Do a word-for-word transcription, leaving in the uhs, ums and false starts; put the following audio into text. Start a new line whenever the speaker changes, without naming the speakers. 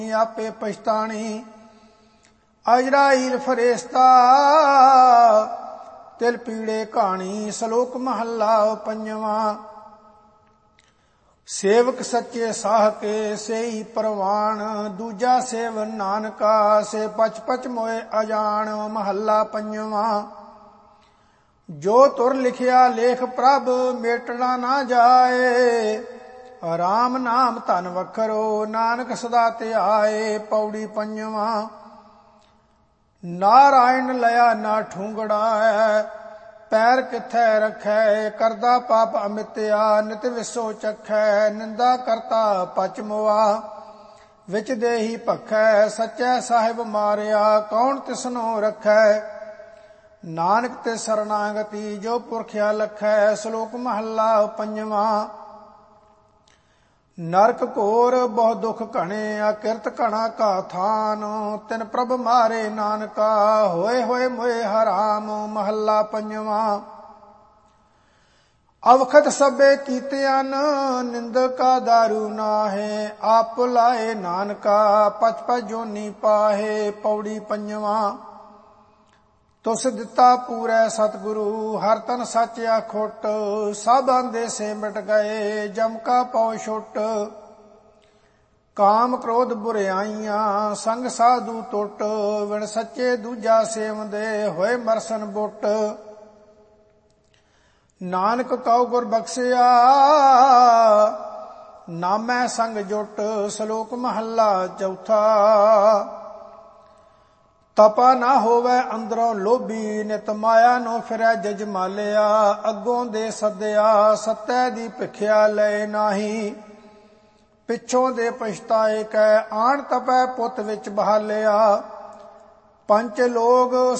आपे पछताणी। अजराइल फरेस्ता तिल पीड़े कहानी। श्लोक महला पंजवा। सेवक सच्चे साह के सेई परवान, दूजा सेव नानका से पच पच मोए अजान। महला पंजवा। जो तुर लिखिया लेख प्रभ मेटना ना जाए, राम नाम धन वखरो नानक सदा ध्याए। पौड़ी पंजवा। नारायण लया ना ठूंगड़ा पैर किथे रखै, करदा पाप अमित्या नित विसो चखै। निंदा करता पच मुआ विच देही भखै, सच्चै साहिब मारिया कौन तिसनो रखै। नानक ते शरणागति जो पुरखिया लखै। श्लोक महला पंजवा। नरक घोर बहु दुख घणे, अकिरत घना का थान। तिन प्रभ मारे नानका होए होए मोए हराम। महला पंजवा। अवखत सबे कीतियान निंदका दारू नाहे, आप लाए नानका पच पच जोनी पाहे। पौड़ी पंजवा। तुस दिता पूरै सतगुरु हर तन सच अखुट, सब अंदेसे मिट गए जम का पौ छुट। काम क्रोध बुराइयां संग साधु टुट, विण सच्चे दूजा सेवंदे होए मरसन बुट। नानक कौ गुर बख्शिया नामै संग जुट। श्लोक महला चौथा। तपा ना होवे अंदरों लोभी, नित माया नो फिरै जजमालिया। अगों दे सद्या सत्तै दी भिखिया लय नाही, पिछों दे पछताए कै आण तपै पुत विच बहालिया। पंच लोग